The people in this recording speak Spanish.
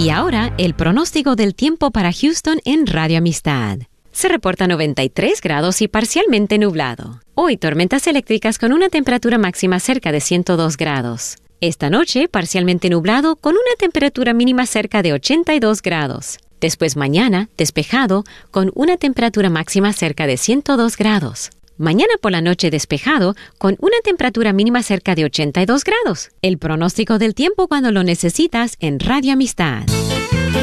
Y ahora, el pronóstico del tiempo para Houston en Radio Amistad. Se reporta 93 grados y parcialmente nublado. Hoy, tormentas eléctricas con una temperatura máxima cerca de 102 grados. Esta noche, parcialmente nublado con una temperatura mínima cerca de 82 grados. Después mañana, despejado, con una temperatura máxima cerca de 102 grados. Mañana por la noche despejado, con una temperatura mínima cerca de 82 grados. El pronóstico del tiempo cuando lo necesitas en Radio Amistad.